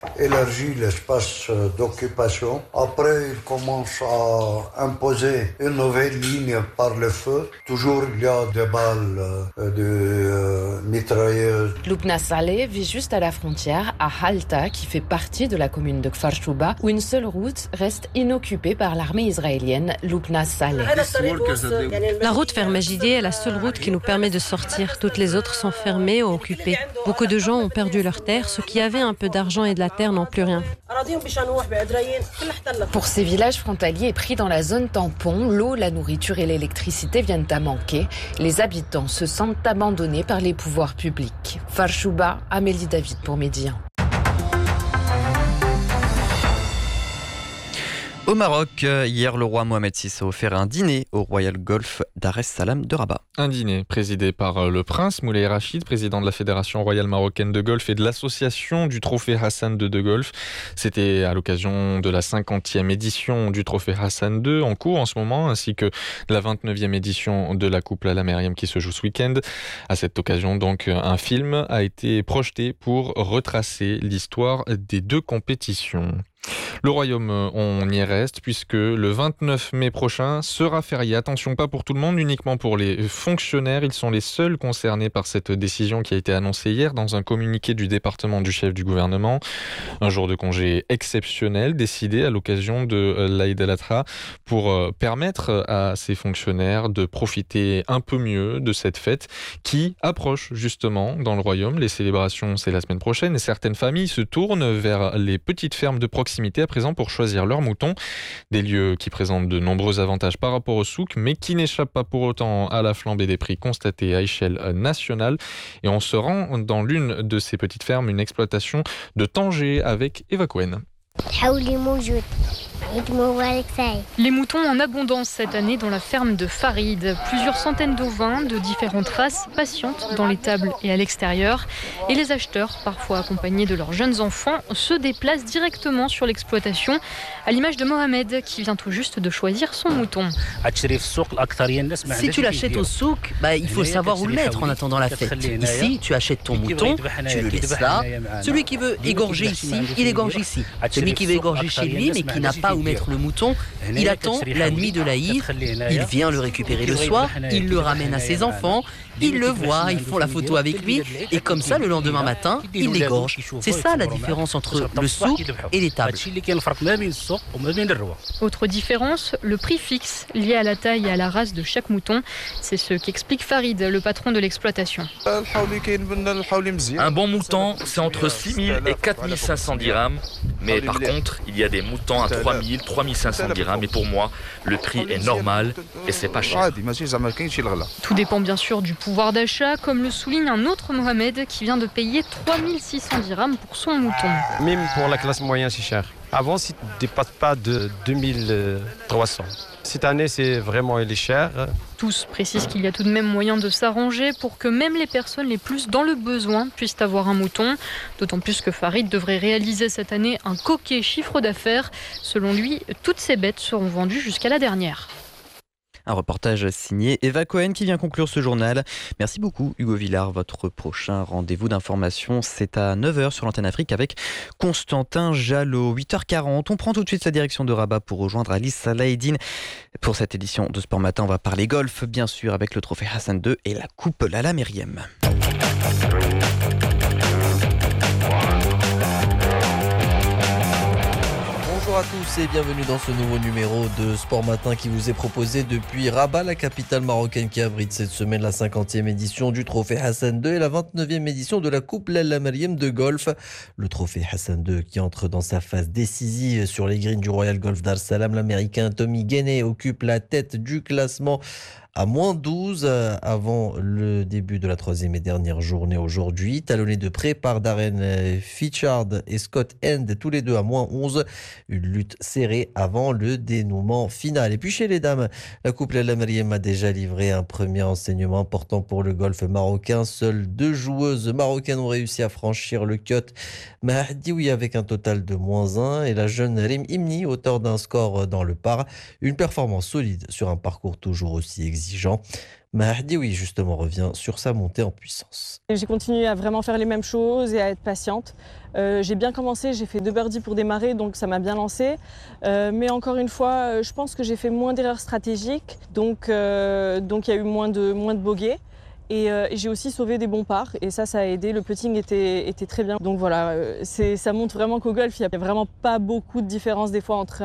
élargit l'espace d'occupation. Après, il commence à imposer une nouvelle ligne par le feu. Toujours, il y a des balles de mitrailleuses. Lubna Saleh vit juste à la frontière, à Halta, qui fait partie de la commune de Kfar Shouba, où une seule route reste inoccupée par l'armée israélienne, Lubna Saleh. La route vers Majidé est la seule route qui nous permet de sortir. Toutes les autres sont fermées ou occupées. Beaucoup de gens ont perdu leurs terres. Ceux qui avaient un peu d'argent et de la terre n'ont plus rien. Pour ces villages frontaliers pris dans la zone tampon, l'eau, la nourriture et l'électricité viennent à manquer. Les habitants se sentent abandonnés par les pouvoirs publics. Kfar Shouba, Amélie David pour Médian. Au Maroc, hier, le roi Mohamed VI a offert un dîner au Royal Golf Dar es Salaam de Rabat. Un dîner présidé par le prince Moulay Rachid, président de la Fédération royale marocaine de golf et de l'association du Trophée Hassan II de golf. C'était à l'occasion de la 50e édition du Trophée Hassan II en cours en ce moment, ainsi que de la 29e édition de la Coupe Lalla Meriem qui se joue ce week-end. À cette occasion, donc, un film a été projeté pour retracer l'histoire des deux compétitions. Le royaume, on y reste puisque le 29 mai prochain sera férié. Attention, pas pour tout le monde, uniquement pour les fonctionnaires. Ils sont les seuls concernés par cette décision qui a été annoncée hier dans un communiqué du département du chef du gouvernement. Un jour de congé exceptionnel décidé à l'occasion de l'Aïd el-Adha pour permettre à ces fonctionnaires de profiter un peu mieux de cette fête qui approche justement dans le royaume. Les célébrations, c'est la semaine prochaine et certaines familles se tournent vers les petites fermes de proximité à présent pour choisir leurs moutons. Des lieux qui présentent de nombreux avantages par rapport au souk, mais qui n'échappent pas pour autant à la flambée des prix constatée à échelle nationale. Et on se rend dans l'une de ces petites fermes, une exploitation de Tanger avec Eva Cohen. Les moutons en abondance cette année dans la ferme de Farid. Plusieurs centaines d'ovins de différentes races patientent dans les tables et à l'extérieur. Et les acheteurs, parfois accompagnés de leurs jeunes enfants, se déplacent directement sur l'exploitation, à l'image de Mohamed qui vient tout juste de choisir son mouton. Si tu l'achètes au souk, il faut savoir où le mettre en attendant la fête. Ici, tu achètes ton mouton, tu le laisses là. Celui qui veut égorger ici, il égorge ici. Celui qui veut égorger chez lui mais qui n'a pas où mettre le mouton, il attend la nuit de l'Aïd, il vient le récupérer le soir, il le ramène à ses enfants, ils le voient, ils font la photo avec lui et comme ça le lendemain matin, il l'égorge. C'est ça la différence entre le souk et les tables. Autre différence, le prix fixe lié à la taille et à la race de chaque mouton. C'est ce qu'explique Farid, le patron de l'exploitation. Un bon mouton, c'est entre 6 000 et 4 500 dirhams. Mais par contre, il y a des moutons à 3 000, 3 500 dirhams. Et pour moi, le prix est normal et c'est pas cher. Tout dépend bien sûr du pouvoir d'achat, comme le souligne un autre Mohamed qui vient de payer 3 600 dirhams pour son mouton. Même pour la classe moyenne, c'est cher. Avant, ça ne dépasse pas de 2300. Cette année, c'est vraiment il est cher. Tous précisent qu'il y a tout de même moyen de s'arranger pour que même les personnes les plus dans le besoin puissent avoir un mouton. D'autant plus que Farid devrait réaliser cette année un coquet chiffre d'affaires. Selon lui, toutes ces bêtes seront vendues jusqu'à la dernière. Un reportage signé Eva Cohen qui vient conclure ce journal. Merci beaucoup Hugo Villard. Votre prochain rendez-vous d'information, c'est à 9h sur l'antenne Afrique avec Constantin Jalot. 8h40, on prend tout de suite la direction de Rabat pour rejoindre Alice Salaheddine. Pour cette édition de Sport Matin, on va parler golf, bien sûr, avec le trophée Hassan II et la Coupe Lalla Meriem. Bonjour à tous et bienvenue dans ce nouveau numéro de Sport Matin qui vous est proposé depuis Rabat, la capitale marocaine qui abrite cette semaine la 50e édition du Trophée Hassan II et la 29e édition de la Coupe Lalla Meriem de golf. Le Trophée Hassan II qui entre dans sa phase décisive sur les greens du Royal Golf Dar es Salaam. L'Américain Tommy Guiney occupe la tête du classement à moins 12 avant le début de la troisième et dernière journée aujourd'hui. Talonné de près par Darren Fitchard et Scott End, tous les deux à moins 11. Une lutte serrée avant le dénouement final. Et puis chez les dames, la Coupe Lalla Meriem a déjà livré un premier enseignement important pour le golf marocain. Seules 2 joueuses marocaines ont réussi à franchir le cut. Mahdi avec un total de moins 1 et la jeune Rim Imni, auteur d'un score dans le par. Une performance solide sur un parcours toujours aussi exigeant. exigeant. Mahdi, oui, justement, revient sur sa montée en puissance. J'ai continué à vraiment faire les mêmes choses et à être patiente. J'ai bien commencé, j'ai fait 2 birdies pour démarrer, donc ça m'a bien lancé. Mais encore une fois, je pense que j'ai fait moins d'erreurs stratégiques, donc il y a eu moins de bogeys. Et j'ai aussi sauvé des bons parts, et ça a aidé. Le putting était très bien. Donc voilà, ça montre vraiment qu'au golf, il n'y a vraiment pas beaucoup de différence des fois entre